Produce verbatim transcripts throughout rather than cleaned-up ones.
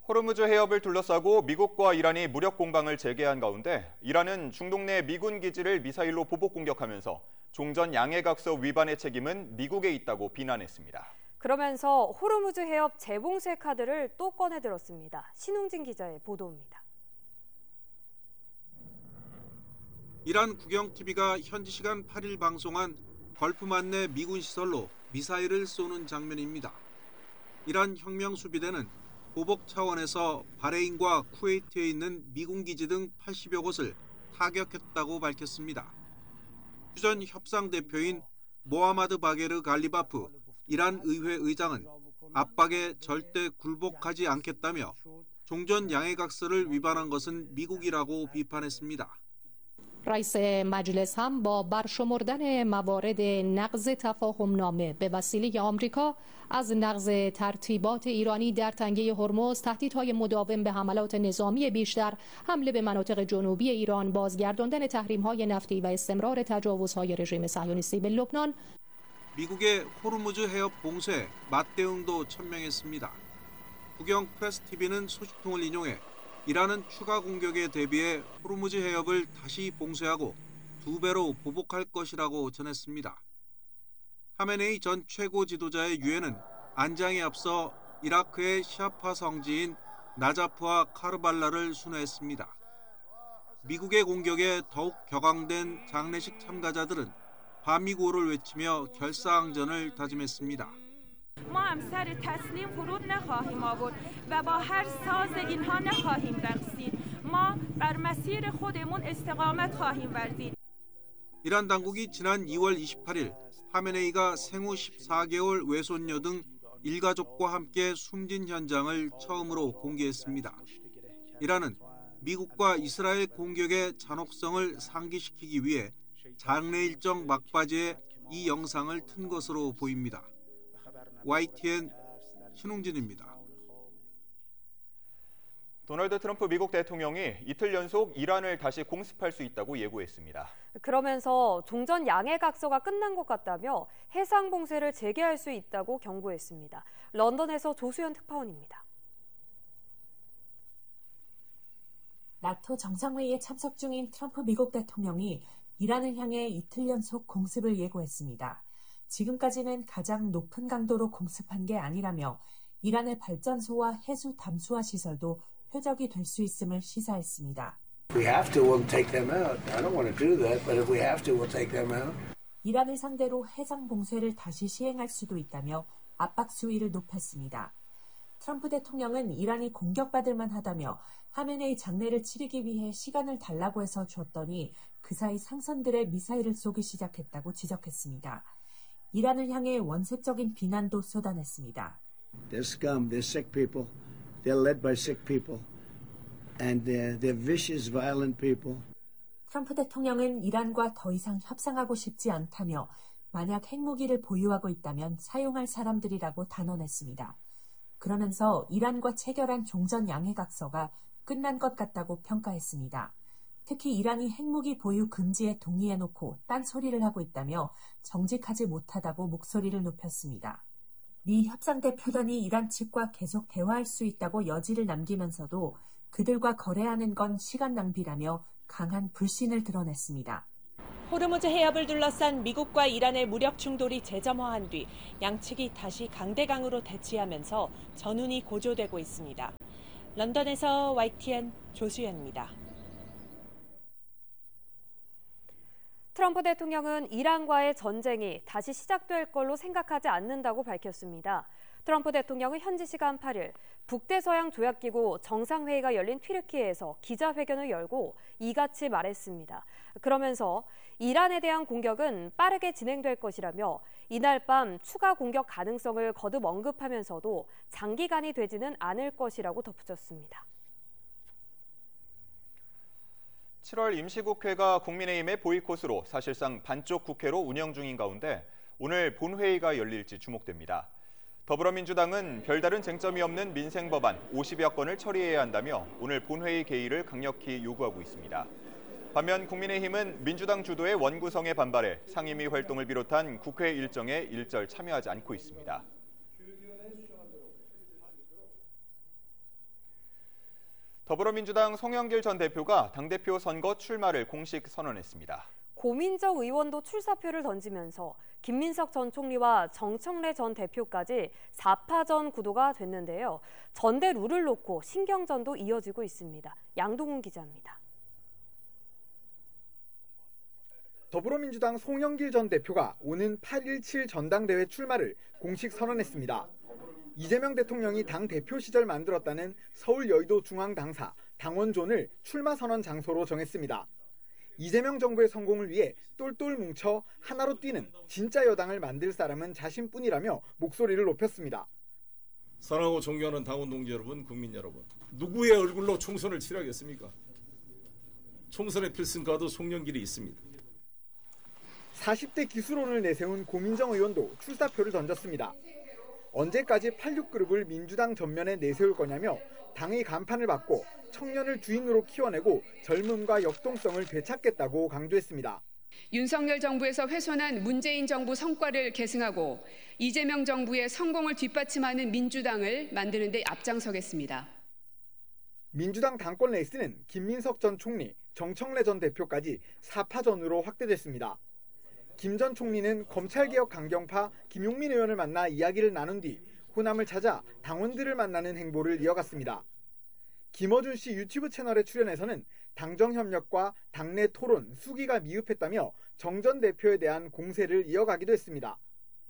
호르무즈 해협을 둘러싸고 미국과 이란이 무력 공방을 재개한 가운데 이란은 중동 내 미군 기지를 미사일로 보복 공격하면서 종전 양해각서 위반의 책임은 미국에 있다고 비난했습니다. 그러면서 호르무즈 해협 재봉쇄 카드를 또 꺼내들었습니다. 신웅진 기자의 보도입니다. 이란 국영티비가 현지 시간 팔 일 방송한 걸프만 내 미군 시설로 미사일을 쏘는 장면입니다. 이란 혁명수비대는 보복 차원에서 바레인과 쿠웨이트에 있는 미군 기지 등 팔십여 곳을 타격했다고 밝혔습니다. 휴전 협상 대표인 모하마드 바게르 갈리바프 이란 의회 의장은 압박에 절대 굴복하지 않겠다며 종전 양해각서를 위반한 것은 미국이라고 비판했습니다. رئیس مجلس هم با برشمردن موارد نقض تفاهمنامه به وسیله آمریکا از نقض ترتیبات ایرانی در تنگه هرمز، تهدیدهای مداوم به حملات نظامی بیشتر، حمله به مناطق جنوبی ایران، بازگرداندن تحریم‌های نفتی و استمرار تجاوزهای رژیم صهیونیستی به لبنان. 미국의 호르무즈 해협 봉쇄 맞대응도 천명했습니다. 국영 프레스티비는 소식통을 인용해 이란은 추가 공격에 대비해 호르무즈 해협을 다시 봉쇄하고 두 배로 보복할 것이라고 전했습니다. 하메네이 전 최고 지도자의 유해는 안장에 앞서 이라크의 시아파 성지인 나자프와 카르발라를 순회했습니다. 미국의 공격에 더욱 격앙된 장례식 참가자들은 반미구호를 외치며 결사항전을 다짐했습니다. ما هم سر تسلیم فرود نخواهیم آورد و با هر ساز اینها نخواهیم رقصید. ما بر مسیر خودمون استقامت خواهیم ورزید. 이란 당국이 지난 이월 이십팔일 하메네이가 생후 십사 개월 외손녀 등 일가족과 함께 숨진 현장을 처음으로 공개했습니다. 이란은 미국과 이스라엘 공격의 잔혹성을 상기시키기 위해 장례 일정 막바지에 이 영상을 튼 것으로 보입니다. 와이티엔 신웅진입니다. 도널드 트럼프 미국 대통령이 이틀 연속 이란을 다시 공습할 수 있다고 예고했습니다. 그러면서 종전 양해각서가 끝난 것 같다며 해상 봉쇄를 재개할 수 있다고 경고했습니다. 런던에서 조수연 특파원입니다. 나토 정상회의에 참석 중인 트럼프 미국 대통령이 이란을 향해 이틀 연속 공습을 예고했습니다. 지금까지는 가장 높은 강도로 공습한 게 아니라며 이란의 발전소와 해수 담수화 시설도 표적이 될 수 있음을 시사했습니다. We have to, we'll take them out. I don't want to do that, but if we have to, we'll take them out. 이란을 상대로 해상 봉쇄를 다시 시행할 수도 있다며 압박 수위를 높였습니다. 트럼프 대통령은 이란이 공격받을 만하다며 하메네이 장례를 치르기 위해 시간을 달라고 해서 줬더니 그 사이 상선들의 미사일을 쏘기 시작했다고 지적했습니다. 이란을 향해 원색적인 비난도 쏟아냈습니다. They're scum. They're sick people. They're led by sick people. And they're, they're vicious, violent people. 트럼프 대통령은 이란과 더 이상 협상하고 싶지 않다며 만약 핵무기를 보유하고 있다면 사용할 사람들이라고 단언했습니다. 그러면서 이란과 체결한 종전 양해각서가 끝난 것 같다고 평가했습니다. 특히 이란이 핵무기 보유 금지에 동의해놓고 딴소리를 하고 있다며 정직하지 못하다고 목소리를 높였습니다. 미 협상대 표단이 이란 측과 계속 대화할 수 있다고 여지를 남기면서도 그들과 거래하는 건 시간 낭비라며 강한 불신을 드러냈습니다. 호르무즈 해협을 둘러싼 미국과 이란의 무력 충돌이 재점화한 뒤 양측이 다시 강대강으로 대치하면서 전운이 고조되고 있습니다. 런던에서 와이티엔 조수연입니다. 트럼프 대통령은 이란과의 전쟁이 다시 시작될 걸로 생각하지 않는다고 밝혔습니다. 트럼프 대통령은 현지 시간 팔 일 북대서양 조약기구 정상회의가 열린 튀르키예에서 기자회견을 열고 이같이 말했습니다. 그러면서 이란에 대한 공격은 빠르게 진행될 것이라며 이날 밤 추가 공격 가능성을 거듭 언급하면서도 장기간이 되지는 않을 것이라고 덧붙였습니다. 칠월 임시국회가 국민의힘의 보이콧으로 사실상 반쪽 국회로 운영 중인 가운데 오늘 본회의가 열릴지 주목됩니다. 더불어민주당은 별다른 쟁점이 없는 민생 법안 오십여 건을 처리해야 한다며 오늘 본회의 개의를 강력히 요구하고 있습니다. 반면 국민의힘은 민주당 주도의 원구성에 반발해 상임위 활동을 비롯한 국회 일정에 일절 참여하지 않고 있습니다. 더불어민주당 송영길 전 대표가 당대표 선거 출마를 공식 선언했습니다. 고민정 의원도 출사표를 던지면서 김민석 전 총리와 정청래 전 대표까지 사파전 구도가 됐는데요. 전대 룰을 놓고 신경전도 이어지고 있습니다. 양동훈 기자입니다. 더불어민주당 송영길 전 대표가 오는 팔 일칠 전당대회 출마를 공식 선언했습니다. 이재명 대통령이 당 대표 시절 만들었다는 서울 여의도 중앙당사 당원존을 출마 선언 장소로 정했습니다. 이재명 정부의 성공을 위해 똘똘 뭉쳐 하나로 뛰는 진짜 여당을 만들 사람은 자신뿐이라며 목소리를 높였습니다. 사랑하고 존경하는 당원 동지 여러분, 국민 여러분, 누구의 얼굴로 총선을 치르겠습니까? 총선의 필승가도 송영길이 있습니다. 사십 대 기수론을 내세운 고민정 의원도 출사표를 던졌습니다. 언제까지 팔십육 그룹을 민주당 전면에 내세울 거냐며 당의 간판을 받고 청년을 주인으로 키워내고 젊음과 역동성을 되찾겠다고 강조했습니다. 윤석열 정부에서 훼손한 문재인 정부 성과를 계승하고 이재명 정부의 성공을 뒷받침하는 민주당을 만드는 데 앞장서겠습니다. 민주당 당권 레이스는 김민석 전 총리, 정청래 전 대표까지 사파전으로 확대됐습니다. 김 전 총리는 검찰개혁 강경파 김용민 의원을 만나 이야기를 나눈 뒤 호남을 찾아 당원들을 만나는 행보를 이어갔습니다. 김어준 씨 유튜브 채널에 출연해서는 당정 협력과 당내 토론, 수기가 미흡했다며 정 전 대표에 대한 공세를 이어가기도 했습니다.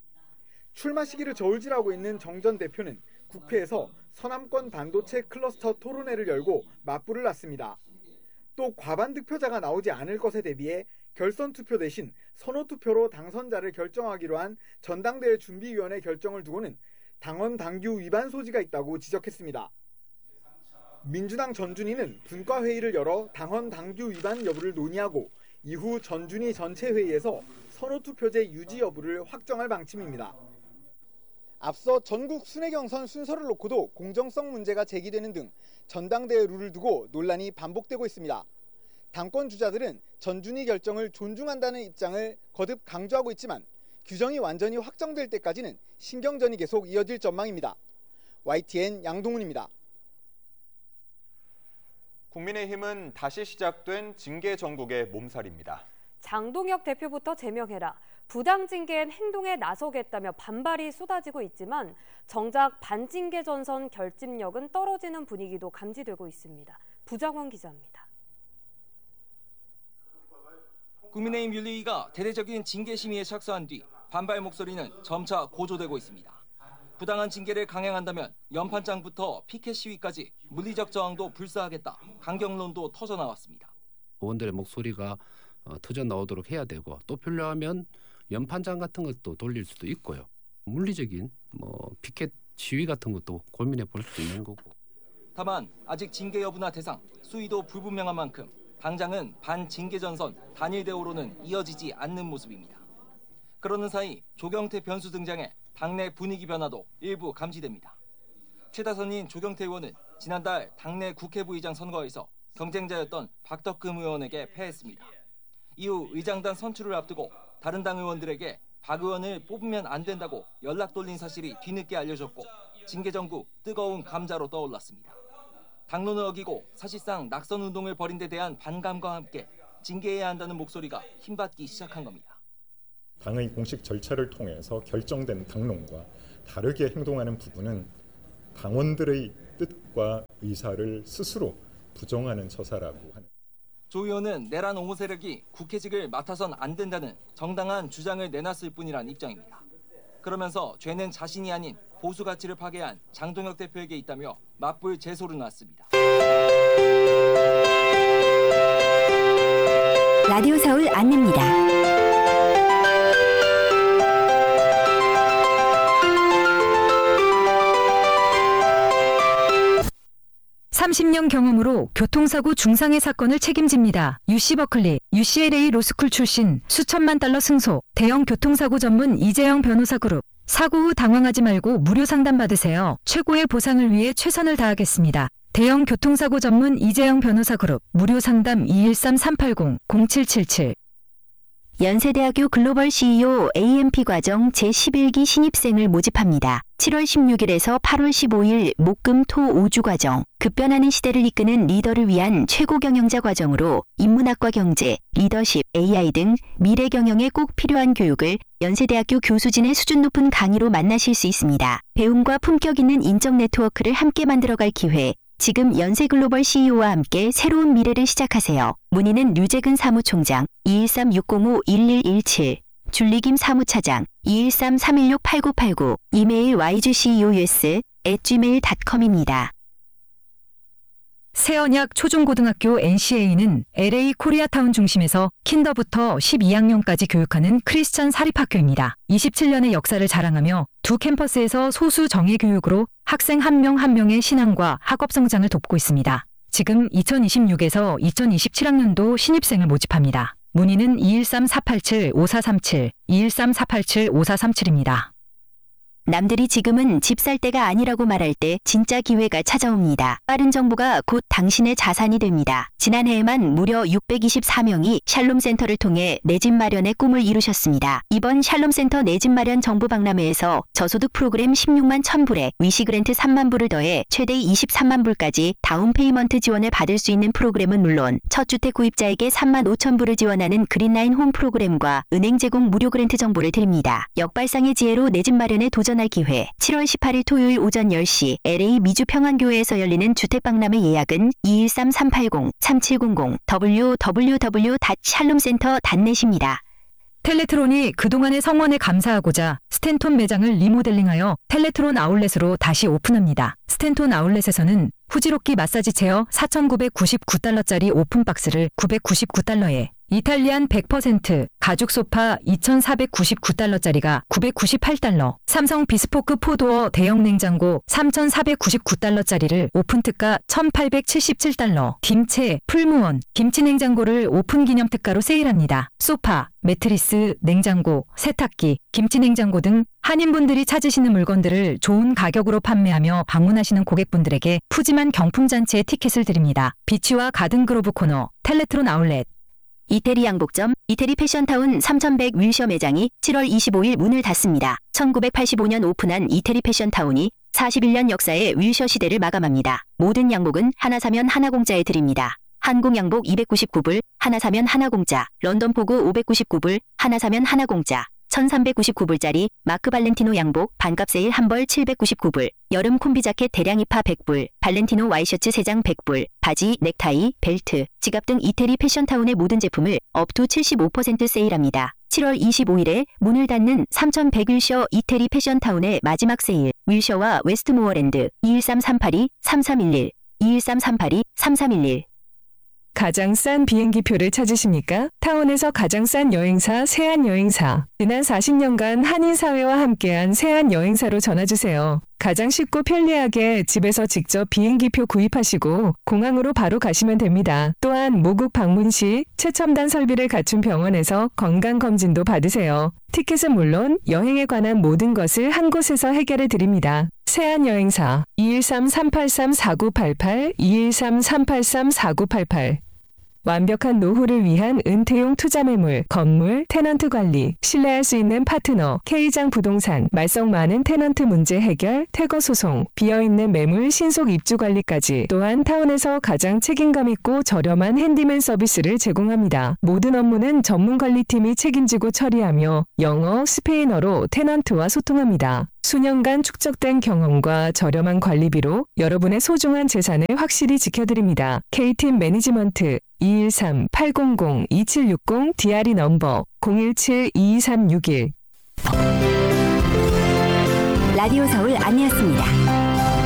출마 시기를 저울질하고 있는 정 전 대표는 국회에서 서남권 반도체 클러스터 토론회를 열고 맞불을 놨습니다. 또 과반 득표자가 나오지 않을 것에 대비해 결선 투표 대신 선호 투표로 당선자를 결정하기로 한 전당대회 준비위원회 결정을 두고는 당원 당규 위반 소지가 있다고 지적했습니다. 민주당 전준위는 분과회의를 열어 당원 당규 위반 여부를 논의하고 이후 전준위 전체 회의에서 선호 투표제 유지 여부를 확정할 방침입니다. 앞서 전국 순회 경선 순서를 놓고도 공정성 문제가 제기되는 등 전당대회 룰을 두고 논란이 반복되고 있습니다. 당권 주자들은 전준위 결정을 존중한다는 입장을 거듭 강조하고 있지만 규정이 완전히 확정될 때까지는 신경전이 계속 이어질 전망입니다. 와이티엔 양동훈입니다. 국민의힘은 다시 시작된 징계 정국의 몸살입니다. 장동혁 대표부터 제명해라. 부당 징계엔 행동에 나서겠다며 반발이 쏟아지고 있지만 정작 반징계 전선 결집력은 떨어지는 분위기도 감지되고 있습니다. 부장원 기자입니다. 국민의힘 윤리위가 대대적인 징계 심의에 착수한 뒤 반발 목소리는 점차 고조되고 있습니다. 부당한 징계를 강행한다면 연판장부터 피켓 시위까지 물리적 저항도 불사하겠다. 강경론도 터져나왔습니다. 의원들의 목소리가 터져 나오도록 해야 되고 또 필요하면 연판장 같은 것도 돌릴 수도 있고요. 물리적인 뭐 피켓 시위 같은 것도 고민해 볼 수 있는 거고. 다만 아직 징계 여부나 대상, 수위도 불분명한 만큼 당장은 반징계 전선 단일 대우로는 이어지지 않는 모습입니다. 그러는 사이 조경태 변수 등장해 당내 분위기 변화도 일부 감지됩니다. 최다선인 조경태 의원은 지난달 당내 국회부의장 선거에서 경쟁자였던 박덕금 의원에게 패했습니다. 이후 의장단 선출을 앞두고 다른 당 의원들에게 박 의원을 뽑으면 안 된다고 연락 돌린 사실이 뒤늦게 알려졌고 징계 정국 뜨거운 감자로 떠올랐습니다. 당론을 어기고 사실상 낙선 운동을 벌인 데 대한 반감과 함께 징계해야 한다는 목소리가 힘받기 시작한 겁니다. 당의 공식 절차를 통해서 결정된 당론과 다르게 행동하는 부분은 당원들의 뜻과 의사를 스스로 부정하는 처사라고 하는. 조 의원은 내란 옹호 세력이 국회직을 맡아선 안 된다는 정당한 주장을 내놨을 뿐이란 입장입니다. 그러면서 죄는 자신이 아닌 보수 가치를 파괴한 장동혁 대표에게 있다며 맞불 제소를 놨습니다. 라디오 서울 안내입니다. 삼십 년 경험으로 교통사고 중상해 사건을 책임집니다. 유씨 버클리, 유씨엘에이 로스쿨 출신 수천만 달러 승소, 대형 교통사고 전문 이재영 변호사 그룹. 사고 후 당황하지 말고 무료 상담 받으세요. 최고의 보상을 위해 최선을 다하겠습니다. 대형 교통사고 전문 이재영 변호사 그룹. 무료 상담 이일삼 삼팔공 공칠칠칠. 연세대학교 글로벌 씨이오 에이엠피 과정 제십일 기 신입생을 모집합니다. 칠월 십육일에서 팔월 십오일 목금토 오 주 과정, 급변하는 시대를 이끄는 리더를 위한 최고 경영자 과정으로 인문학과 경제, 리더십, 에이아이 등 미래 경영에 꼭 필요한 교육을 연세대학교 교수진의 수준 높은 강의로 만나실 수 있습니다. 배움과 품격 있는 인적 네트워크를 함께 만들어갈 기회. 지금 연세글로벌 씨이오와 함께 새로운 미래를 시작하세요. 문의는 류재근 사무총장 이일삼 육공오 일일일칠, 줄리김 사무차장 이일삼 삼일육 팔구팔구, 이메일 와이지씨이오유에스 앳 지메일 닷컴입니다. 새언약 초중고등학교 엔씨에이는 엘에이 코리아타운 중심에서 킨더부터 십이 학년까지 교육하는 크리스천 사립학교입니다. 이십칠 년의 역사를 자랑하며 두 캠퍼스에서 소수 정예 교육으로 학생 한 명 한 명의 신앙과 학업 성장을 돕고 있습니다. 지금 이천이십육에서 이천이십칠 학년도 신입생을 모집합니다. 문의는 이일삼 사팔칠 오사삼칠, 이일삼 사팔칠 오사삼칠입니다. 남들이 지금은 집 살 때가 아니라고 말할 때 진짜 기회가 찾아옵니다. 빠른 정보가 곧 당신의 자산이 됩니다. 지난해에만 무려 육백이십사 명이 샬롬센터를 통해 내 집 마련의 꿈을 이루셨습니다. 이번 샬롬센터 내 집 마련 정보 박람회에서 저소득 프로그램 십육만 천 불에 위시그랜트 삼만 불을 더해 최대 이십삼만 불까지 다운페이먼트 지원을 받을 수 있는 프로그램은 물론 첫 주택 구입자에게 삼만 오천 불을 지원하는 그린라인 홈 프로그램과 은행 제공 무료 그랜트 정보를 드립니다. 역발상의 지혜로 내 집 마련에 도전 할 기회. 칠월 십팔일 토요일 오전 열 시 엘에이 미주평안교회에서 열리는 주택박람회 예약은 이일삼 삼팔공 삼칠공공 더블유 더블유 더블유 닷 샬롬센터 닷 넷입니다. 텔레트론이 그동안의 성원에 감사하고자 스탠톤 매장을 리모델링하여 텔레트론 아울렛으로 다시 오픈합니다. 스탠톤 아울렛에서는 후지로끼 마사지 체어 사천구백구십구 달러짜리 오픈박스를 구백구십구 달러에, 이탈리안 백 퍼센트 가죽 소파 이천사백구십구 달러짜리가 구백구십팔 달러, 삼성 비스포크 포도어 대형 냉장고 삼천사백구십구 달러짜리를 오픈특가 천팔백칠십칠 달러, 김채, 풀무원, 김치냉장고를 오픈 기념 특가로 세일합니다. 소파, 매트리스, 냉장고, 세탁기, 김치냉장고 등 한인분들이 찾으시는 물건들을 좋은 가격으로 판매하며 방문하시는 고객분들에게 푸짐한 경품잔치의 티켓을 드립니다. 비치와 가든그로브 코너, 텔레트론 아울렛. 이태리 양복점, 이태리 패션타운 삼천백 윌셔 매장이 칠월 이십오일 문을 닫습니다. 천구백팔십오 년 오픈한 이태리 패션타운이 사십일 년 역사의 윌셔 시대를 마감합니다. 모든 양복은 하나 사면 하나 공짜에 드립니다. 한국 양복 이백구십구 불, 하나 사면 하나 공짜, 런던 포구 오백구십구 불, 하나 사면 하나 공짜, 천삼백구십구 불짜리 마크 발렌티노 양복 반값 세일 한 벌 칠백구십구 불, 여름 콤비 자켓 대량 입하 백 불, 발렌티노 와이셔츠 세 장 백 불, 바지, 넥타이, 벨트, 지갑 등 이태리 패션타운의 모든 제품을 업투 칠십오 퍼센트 세일합니다. 칠월 이십오일에 문을 닫는 삼천백 윌셔 이태리 패션타운의 마지막 세일, 윌셔와 웨스트모어랜드 이일삼 삼팔이 삼삼일일, 이일삼 삼팔이 삼삼일일. 가장 싼 비행기표를 찾으십니까? 타운에서 가장 싼 여행사 세안여행사. 지난 사십 년간 한인사회와 함께한 세안여행사로 전화주세요. 가장 쉽고 편리하게 집에서 직접 비행기표 구입하시고 공항으로 바로 가시면 됩니다. 또한 모국 방문 시 최첨단 설비를 갖춘 병원에서 건강검진도 받으세요. 티켓은 물론 여행에 관한 모든 것을 한 곳에서 해결해 드립니다. 세안여행사 이일삼 삼팔삼 사구팔팔, 이일삼 삼팔삼 사구팔팔. 완벽한 노후를 위한 은퇴용 투자매물, 건물, 테넌트 관리, 신뢰할 수 있는 파트너, K장 부동산, 말썽 많은 테넌트 문제 해결, 퇴거 소송, 비어있는 매물 신속 입주 관리까지, 또한 타운에서 가장 책임감 있고 저렴한 핸디맨 서비스를 제공합니다. 모든 업무는 전문 관리팀이 책임지고 처리하며 영어, 스페인어로 테넌트와 소통합니다. 수년간 축적된 경험과 저렴한 관리비로 여러분의 소중한 재산을 확실히 지켜드립니다. K팀 매니지먼트 이일삼 팔공공 이칠육공 디알이 넘버 공일칠 이이삼육일. 라디오 서울 안내였습니다.